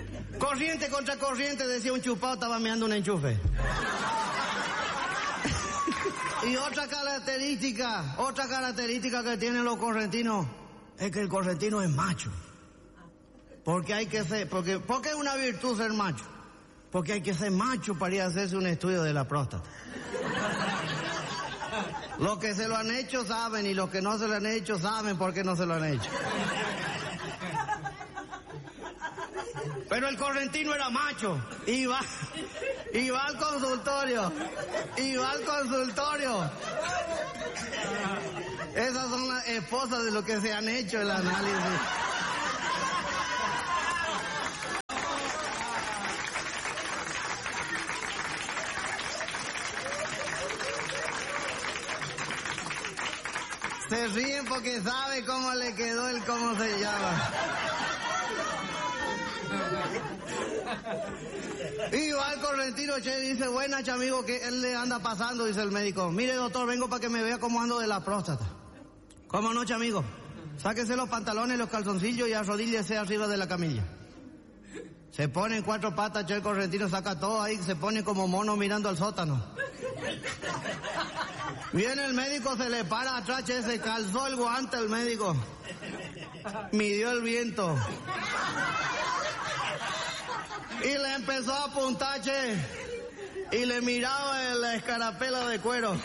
Corriente contra corriente, decía un chupado, estaba meando un enchufe. Y otra característica que tienen los correntinos es que el correntino es macho. Porque hay que ser, porque es una virtud ser macho. Porque hay que ser macho para ir a hacerse un estudio de la próstata. Los que se lo han hecho saben, y los que no se lo han hecho saben por qué no se lo han hecho. Pero el correntino era macho. Iba al consultorio. Esas son las esposas de los que se han hecho el análisis. Se ríen porque sabe cómo le quedó el cómo se llama. Y va el correntino, che, dice, buenas, amigo, que él le anda pasando, dice el médico. Mire, doctor, vengo para que me vea cómo ando de la próstata. ¿Cómo no, amigo? Sáquese los pantalones, los calzoncillos y arrodíllese arriba de la camilla. Se pone en cuatro patas, che, el correntino saca todo ahí, se pone como mono mirando al sótano. Viene el médico, se le para atrás, che, se calzó el guante el médico. Midió el viento. Y le empezó a apuntar, che, y le miraba la escarapela de cuero.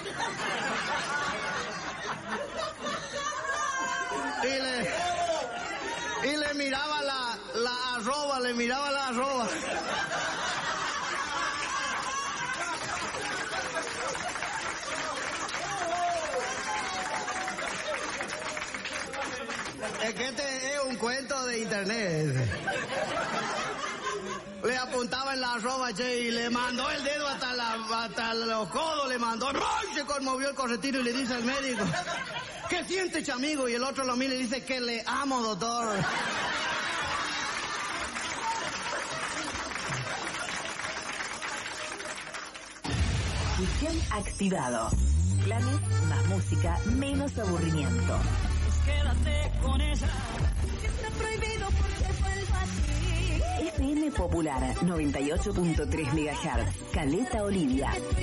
Y le miraba la arroba, Es que este es un cuento de internet. Le apuntaba en la arroba, che, y le mandó el dedo hasta los codos, le mandó. ¡Ay! Se conmovió el correntino y le dice al médico, ¿qué siente, chamigo? Y el otro lo mira y dice, que le amo, doctor. Fusión activado. Planes más música, menos aburrimiento. Quédate con ella. Está prohibido porque vuelva a ti. FM Popular 98.3 MHz. Caleta Olivia.